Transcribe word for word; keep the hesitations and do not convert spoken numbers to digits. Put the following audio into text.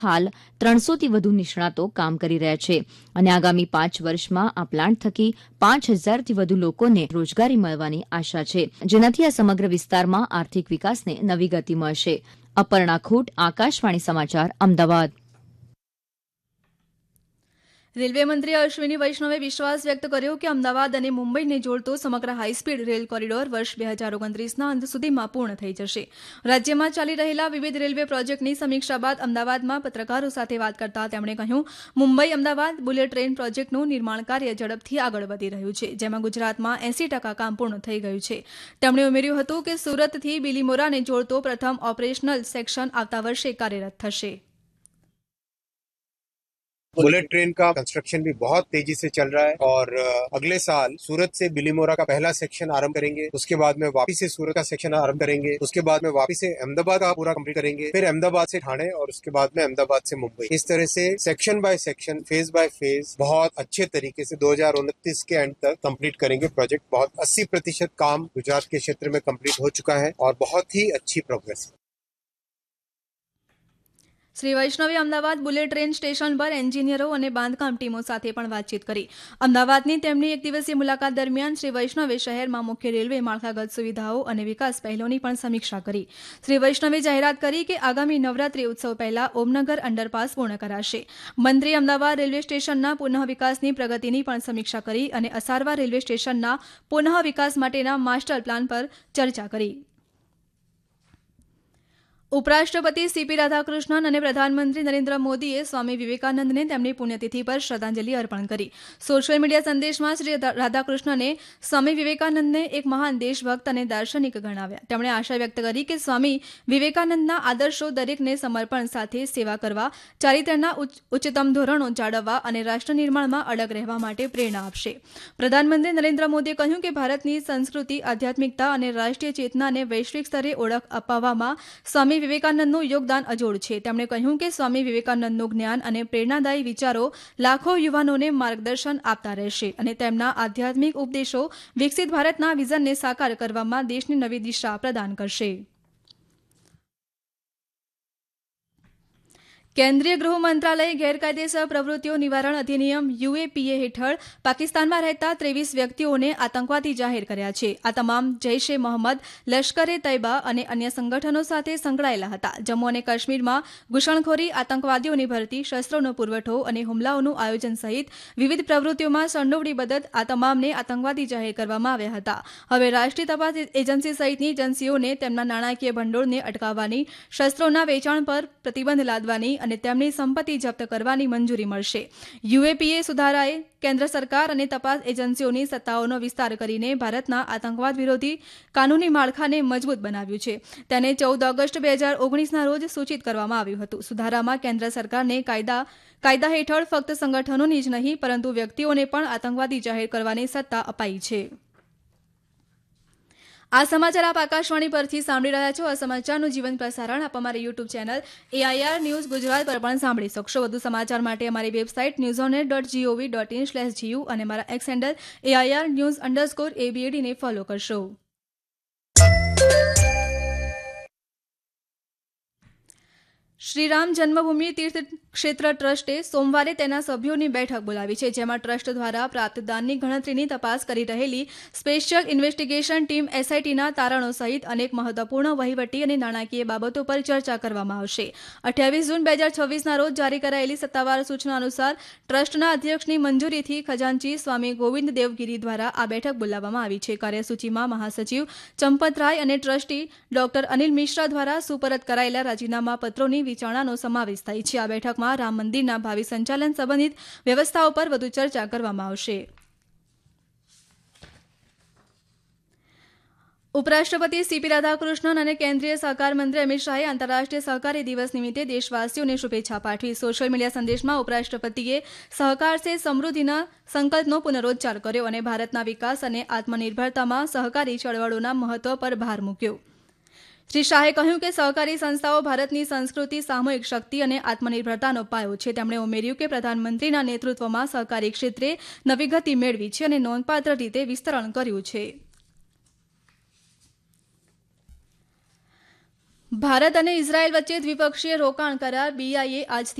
હાલ ત્રણસોથી વધુ નિષ્ણાતો કામ કરી રહ્યા છે અને આગામી પાંચ વર્ષમાં આ પ્લાન્ટ થકી પાંચ હજારથી વધુ લોકોને રોજગારી મળવાની આશા છે, જેનાથી આ સમગ્ર વિસ્તારમાં આર્થિક વિકાસને નવી ગતિ મળશે. અપર્ણા ખૂટ, આકાશવાણી સમાચાર, અમદાવાદ. રેલવે મંત્રી અશ્વિની વૈષ્ણવે વિશ્વાસ વ્યક્ત કર્યો કે અમદાવાદ અને મુંબઈને જોડતો સમગ્ર હાઈસ્પીડ રેલ કોરિડોર વર્ષ બે હજાર ઓગણત્રીસના અંત સુધીમાં પૂર્ણ થઈ જશે. રાજ્યમાં ચાલી રહેલા વિવિધ રેલવે પ્રોજેક્ટની સમીક્ષા બાદ અમદાવાદમાં પત્રકારો સાથે વાત કરતા તેમણે કહ્યું, મુંબઈ અમદાવાદ બુલેટ ટ્રેન પ્રોજેક્ટનું નિર્માણ કાર્ય ઝડપથી આગળ વધી રહ્યું છે, જેમાં ગુજરાતમાં એસી ટકા કામ પૂર્ણ થઈ ગયું છે. તેમણે ઉમેર્યું હતું કે સુરતથી બિલીમોરાને જોડતો પ્રથમ ઓપરેશનલ સેક્શન આવતા વર્ષે કાર્યરત થશે. बुलेट ट्रेन का कंस्ट्रक्शन भी बहुत तेजी से चल रहा है और अगले साल सूरत से बिलीमोरा का पहला सेक्शन आरंभ करेंगे. उसके बाद में वापस से सूरत का सेक्शन आरंभ करेंगे. उसके बाद में वापस से अहमदाबाद का पूरा कंप्लीट करेंगे. फिर अहमदाबाद से ठाणे और उसके बाद में अहमदाबाद से मुंबई. इस तरह से section by section, phase by phase बहुत अच्छे तरीके से दो हजार उनतीस के एंड तक कंप्लीट करेंगे. प्रोजेक्ट बहुत अस्सी प्रतिशत काम गुजरात के क्षेत्र में कंप्लीट हो चुका है और बहुत ही अच्छी प्रोग्रेस है. શ્રી વૈષ્ણવે અમદાવાદ બુલેટ ટ્રેન સ્ટેશન પર એન્જિનિયરો અને બાંધકામ ટીમો સાથે પણ વાતચીત કરી. અમદાવાદની તેમની એક દિવસીય મુલાકાત દરમિયાન શ્રી વૈષ્ણવે શહેરમાં મુખ્ય રેલવે માળખાગત સુવિધાઓ અને વિકાસ પહેલોની પણ સમીક્ષા કરી. શ્રી વૈષ્ણવે જાહેરાત કરી કે આગામી નવરાત્રી ઉત્સવ પહેલા ઓમનગર અંડરપાસ પૂર્ણ કરાશે. મંત્રી અમદાવાદ રેલવે સ્ટેશનના પુનઃ વિકાસની પ્રગતિની પણ સમીક્ષા કરી અને અસારવા રેલવે સ્ટેશનના પુનઃ વિકાસ માટેના માસ્ટર પ્લાન પર ચર્ચા કરી. ઉપરાષ્ટ્રપતિ સીપી રાધાકૃષ્ણન અને પ્રધાનમંત્રી નરેન્દ્ર મોદીએ સ્વામી વિવેકાનંદને તેમની પુણ્યતિથિ પર શ્રદ્ધાંજલિ અર્પણ કરી. સોશિયલ મીડિયા સંદેશમાં શ્રી રાધાકૃષ્ણને સ્વામી વિવેકાનંદને એક મહાન દેશભક્ત અને દાર્શનિક ગણાવ્યા. તેમણે આશા વ્યક્ત કરી કે સ્વામી વિવેકાનંદના આદર્શો દરેકને સમર્પણ સાથે સેવા કરવા, ચારિત્ર્યના ઉચ્ચતમ ધોરણો જાળવવા અને રાષ્ટ્ર નિર્માણમાં અડગ રહેવા માટે પ્રેરણા આપશે. પ્રધાનમંત્રી નરેન્દ્ર મોદીએ કહ્યું કે ભારતની સંસ્કૃતિ, આધ્યાત્મિકતા અને રાષ્ટ્રીય ચેતનાને વૈશ્વિક સ્તરે ઓળખ અપાવવામાં સ્વામી વિવેકાનંદનું યોગદાન અજોડ છે. તેમણે કહ્યું કે સ્વામી વિવેકાનંદનું જ્ઞાન અને પ્રેરણાદાયી વિચારો લાખો યુવાનોને માર્ગદર્શન આપતા રહેશે અને તેમના આધ્યાત્મિક ઉપદેશો વિકસિત ભારતના વિઝનને સાકાર કરવામાં દેશને નવી દિશા પ્રદાન કરશે. કેન્દ્રીય ગૃહ મંત્રાલયે ગેરકાયદેસર પ્રવૃત્તિઓ નિવારણ અધિનિયમ યુએપીએ હેઠળ પાકિસ્તાનમાં રહેતા ત્રેવીસ વ્યક્તિઓને આતંકવાદી જાહેર કર્યા છે. આ તમામ જૈશ એ મોહમ્મદ, લશ્કરે તૈયબા અને અન્ય સંગઠનો સાથે સંકળાયેલા હતા. જમ્મુ અને કાશ્મીરમાં ઘૂસણખોરી, આતંકવાદીઓની ભરતી, શસ્ત્રોનો પુરવઠો અને હુમલાઓનું આયોજન સહિત વિવિધ પ્રવૃત્તિઓમાં સંડોવણી બદલ આ તમામને આતંકવાદી જાહેર કરવામાં આવ્યા હતા. હવે રાષ્ટ્રીય તપાસ એજન્સી સહિતની એજન્સીઓને તેમના નાણાકીય ભંડોળને અટકાવવાની, શસ્ત્રોના વેચાણ પર પ્રતિબંધ લાદવાની અને તેમની સંપત્તિ જપ્ત કરવાની મંજૂરી મળશે. યુએપીએ સુધારાએ કેન્દ્ર સરકાર અને તપાસ એજન્સીઓની સત્તાઓનો વિસ્તાર કરીને ભારતના આતંકવાદ વિરોધી કાનૂની માળખાને મજબૂત બનાવ્યું છે. તેને ચૌદ ઓગસ્ટ બે હજાર ઓગણીસના રોજ સૂચિત કરવામાં આવ્યું હતું. સુધારામાં કેન્દ્ર સરકારને કાયદા કાયદા હેઠળ ફક્ત સંગઠનોની જ નહીં પરંતુ વ્યક્તિઓને પણ આતંકવાદી જાહેર કરવાની સત્તા અપાઈ છે. આ સમાચાર આપ આકાશવાણી પરથી સાંભળી રહ્યા છો. આ સમાચારનું જીવન પ્રસારણ આપ અમારી YouTube channel AIR news Gujarat પર પણ સાંભળી શકશો. વધુ સમાચાર માટે અમારી website news on air dot GOV dot in slash GU અને અમારા x handle AIR news underscore એબીએડીને follow કરશો. શ્રીરામ જન્મભૂમિ તીર્થ ક્ષેત્ર ટ્રસ્ટે સોમવારે તેના સભ્યોની બેઠક બોલાવી છે, જેમાં ટ્રસ્ટ દ્વારા પ્રાપ્ત દાનની ગણતરીની તપાસ કરી રહેલી સ્પેશિયલ ઇન્વેસ્ટિગેશન ટીમ એસઆઈટીના તારણો સહિત અનેક મહત્વપૂર્ણ વહીવટી અને નાણાકીય બાબતો પર ચર્ચા કરવામાં આવશે. અઠ્યાવીસ જૂન બે હજાર છવ્વીસના રોજ જારી કરાયેલી સત્તાવાર સૂચના અનુસાર ટ્રસ્ટના અધ્યક્ષની મંજૂરીથી ખજાનચી સ્વામી ગોવિંદ દેવગીરી દ્વારા આ બેઠક બોલાવવામાં આવી છે. કાર્યસૂચિમાં મહાસચિવ ચંપત રાય અને ટ્રસ્ટી ડોક્ટર અનિલ મિશ્રા દ્વારા સુપરત કરાયેલા રાજીનામા પત્રોની વિચારણાનો સમાવેશ થાય છે. આ બેઠકમાં રામ મંદિરના ભાવિ સંચાલન સંબંધિત વ્યવસ્થાઓ પર વધુ ચર્ચા કરવામાં આવશે. ઉપરાષ્ટ્રપતિ સીપી રાધાકૃષ્ણન અને કેન્દ્રીય સહકાર મંત્રી અમિત શાહે આંતરરાષ્ટ્રીય સહકારી દિવસ નિમિત્તે દેશવાસીઓને શુભેચ્છા પાઠવી. સોશિયલ મીડિયા સંદેશમાં ઉપરાષ્ટ્રપતિએ સહકાર સે સમૃદ્ધિના સંકલ્પનો પુનરોચ્ચાર કર્યો અને ભારતના વિકાસ અને આત્મનિર્ભરતામાં સહકારી ચળવળોના મહત્વ પર ભાર મૂક્યો. શ્રી શાહે કહ્યું કે સહકારી સંસ્થાઓ ભારતની સંસ્કૃતિ, સામૂહિક શક્તિ અને આત્મનિર્ભરતાનો પાયો છે. તેમણે ઉમેર્યું કે પ્રધાનમંત્રીના નેતૃત્વમાં સહકારી ક્ષેત્રે નવી ગતિ મેળવી છે અને નોંધપાત્ર રીતે વિસ્તરણ કર્યું છે. ભારત અને ઇઝરાયેલ વચ્ચે દ્વિપક્ષીય રોકાણ કરાર બીઆઈએ આજથી